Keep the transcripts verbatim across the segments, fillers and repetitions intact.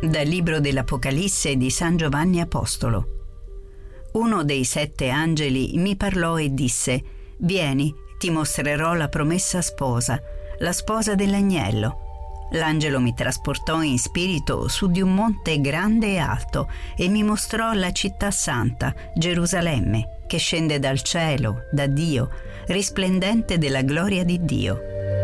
Dal libro dell'Apocalisse di San Giovanni Apostolo. Uno dei sette angeli mi parlò e disse: «Vieni, ti mostrerò la promessa sposa, la sposa dell'agnello». L'angelo mi trasportò in spirito su di un monte grande e alto e mi mostrò la città santa, Gerusalemme, che scende dal cielo, da Dio, risplendente della gloria di Dio.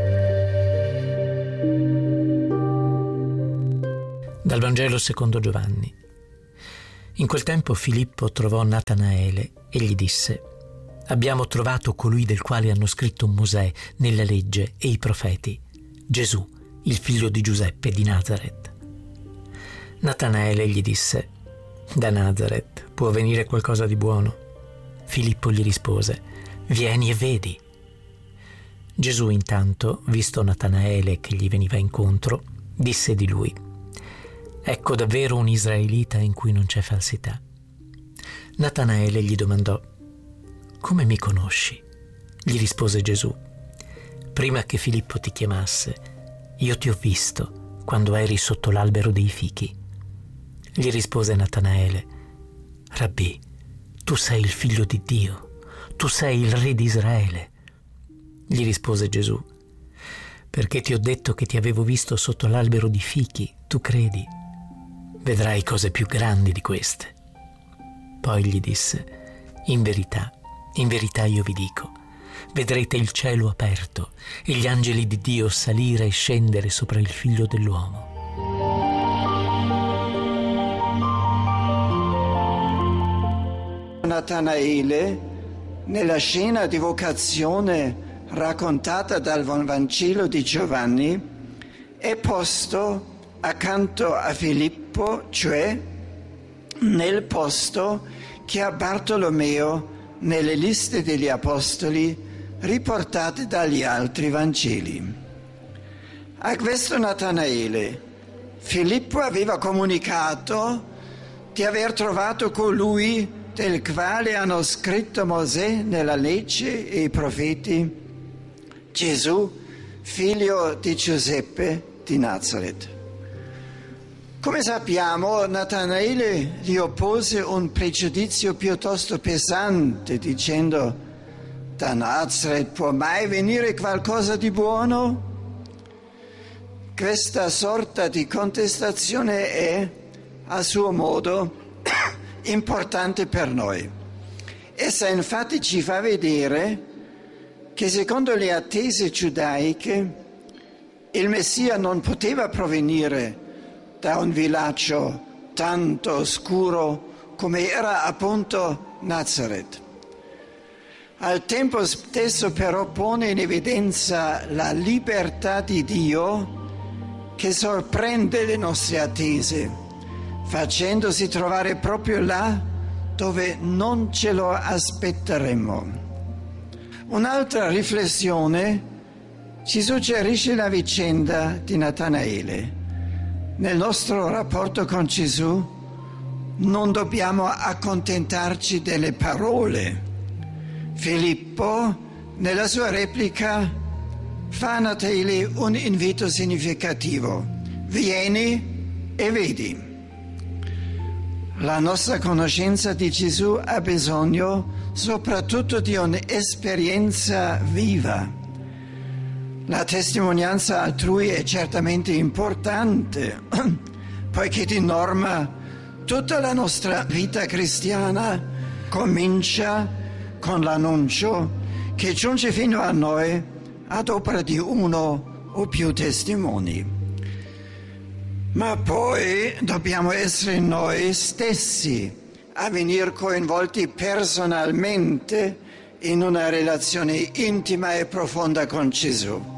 Dal Vangelo secondo Giovanni. In quel tempo Filippo trovò Natanaele e gli disse: «Abbiamo trovato colui del quale hanno scritto Mosè nella legge e i profeti, Gesù, il figlio di Giuseppe di Nazaret». Natanaele gli disse: «Da Nazaret può venire qualcosa di buono?» Filippo gli rispose: «Vieni e vedi». Gesù intanto, visto Natanaele che gli veniva incontro, disse di lui: «Ecco davvero un israelita in cui non c'è falsità». Natanaele gli domandò: «Come mi conosci?» Gli rispose Gesù: «Prima che Filippo ti chiamasse, io ti ho visto quando eri sotto l'albero dei fichi». Gli rispose Natanaele: «Rabbì, tu sei il figlio di Dio, tu sei il re di Israele». Gli rispose Gesù: «Perché ti ho detto che ti avevo visto sotto l'albero di fichi, tu credi? Vedrai cose più grandi di queste». Poi gli disse: «In verità, in verità io vi dico, vedrete il cielo aperto e gli angeli di Dio salire e scendere sopra il Figlio dell'uomo». Natanaele, nella scena di vocazione raccontata dal Vangelo di Giovanni, è posto accanto a Filippo, cioè nel posto che ha Bartolomeo nelle liste degli apostoli riportate dagli altri Vangeli. A questo Natanaele Filippo aveva comunicato di aver trovato colui del quale hanno scritto Mosè nella legge e i profeti, Gesù, figlio di Giuseppe di Nazaret. Come sappiamo, Natanaele gli oppose un pregiudizio piuttosto pesante, dicendo: «Da Nazaret può mai venire qualcosa di buono?» Questa sorta di contestazione è, a suo modo, importante per noi. Essa infatti ci fa vedere che, secondo le attese giudaiche, il Messia non poteva provenire da un villaggio tanto oscuro come era appunto Nazaret. Al tempo stesso però pone in evidenza la libertà di Dio che sorprende le nostre attese, facendosi trovare proprio là dove non ce lo aspetteremmo. Un'altra riflessione ci suggerisce la vicenda di Natanaele. Nel nostro rapporto con Gesù non dobbiamo accontentarci delle parole. Filippo, nella sua replica, fa a Natanaele un invito significativo: vieni e vedi. La nostra conoscenza di Gesù ha bisogno soprattutto di un'esperienza viva. La testimonianza altrui è certamente importante, poiché di norma tutta la nostra vita cristiana comincia con l'annuncio che giunge fino a noi ad opera di uno o più testimoni. Ma poi dobbiamo essere noi stessi a venire coinvolti personalmente in una relazione intima e profonda con Gesù.